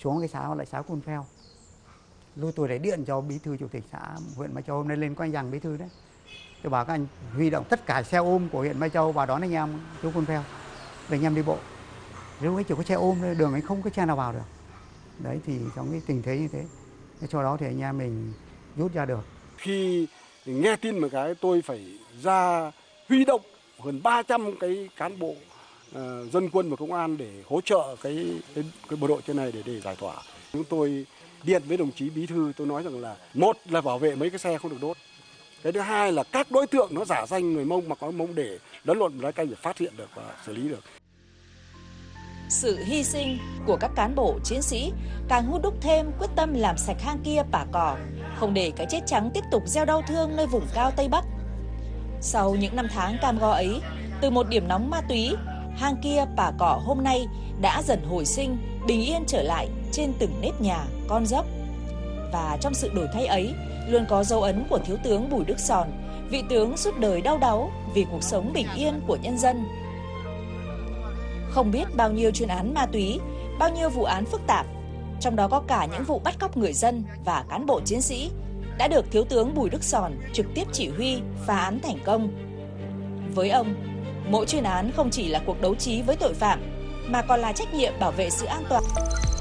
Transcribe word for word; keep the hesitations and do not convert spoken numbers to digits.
xuống cái xã lại xã Cồn Phèo. Lúc tôi để điện cho bí thư chủ tịch xã huyện Mai Châu, hôm nay lên có anh Giàng bí thư đấy. Tôi bảo các anh huy động tất cả xe ôm của huyện Mai Châu vào đón anh em xuống Cồn Phèo để anh em đi bộ. Nếu ấy chỉ có xe ôm thôi, đường ấy không có xe nào vào được. Đấy thì trong cái tình thế như thế, cho đó thì anh em mình rút ra được. Khi nghe tin một cái tôi phải ra huy động hơn ba trăm cái cán bộ uh, dân quân và công an để hỗ trợ cái cái, cái bộ đội trên này để để giải tỏa. Chúng tôi điện với đồng chí bí thư, tôi nói rằng là một là bảo vệ mấy cái xe không được đốt. Cái thứ hai là các đối tượng nó giả danh người Mông mà có Mông để lẫn lộn lái canh để phát hiện được và xử lý được. Sự hy sinh của các cán bộ chiến sĩ càng hút đúc thêm quyết tâm làm sạch hang kia Pả Cỏ, không để cái chết trắng tiếp tục gieo đau thương nơi vùng cao Tây Bắc. Sau những năm tháng cam go ấy, từ một điểm nóng ma túy, hang kia Pả Cỏ hôm nay đã dần hồi sinh, bình yên trở lại trên từng nếp nhà, con dốc. Và trong sự đổi thay ấy, luôn có dấu ấn của thiếu tướng Bùi Đức Sòn, vị tướng suốt đời đau đáu vì cuộc sống bình yên của nhân dân. Không biết bao nhiêu chuyên án ma túy, bao nhiêu vụ án phức tạp, trong đó có cả những vụ bắt cóc người dân và cán bộ chiến sĩ, đã được thiếu tướng Bùi Đức Sòn trực tiếp chỉ huy phá án thành công. Với ông, mỗi chuyên án không chỉ là cuộc đấu trí với tội phạm, mà còn là trách nhiệm bảo vệ sự an toàn